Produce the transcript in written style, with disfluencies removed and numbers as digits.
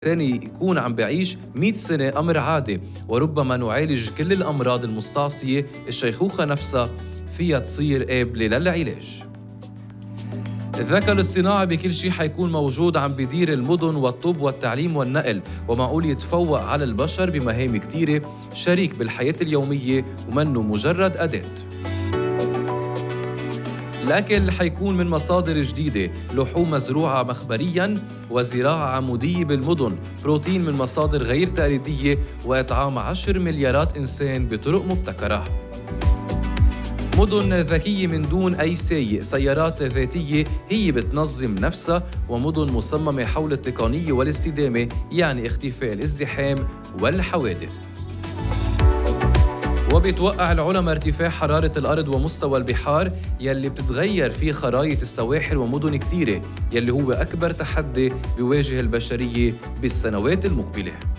تاني يكون عم بعيش 100 سنة أمر عادي، وربما نعالج كل الأمراض المستعصية. الشيخوخة نفسها فيها تصير قابلة للعلاج. الذكاء الاصطناعي بكل شيء حيكون موجود، عم بيدير المدن والطب والتعليم والنقل، ومعقول يتفوق على البشر بمهام كتيرة، شريك بالحياة اليومية ومنه مجرد أداة. الأكل حيكون من مصادر جديدة، لحوم مزروعة مخبرياً وزراعة عمودية بالمدن، بروتين من مصادر غير تقليدية، وإطعام 10 مليارات إنسان بطرق مبتكرة. مدن ذكية من دون أي سايق، سيارات ذاتية هي بتنظم نفسها، ومدن مصممة حول التقنية والاستدامة، يعني اختفاء الازدحام والحوادث. وبيتوقع العلماء ارتفاع حرارة الأرض ومستوى البحار يلي بتتغير فيه خرائط السواحل ومدن كتيرة، يلي هو أكبر تحدي بيواجه البشرية بالسنوات المقبلة.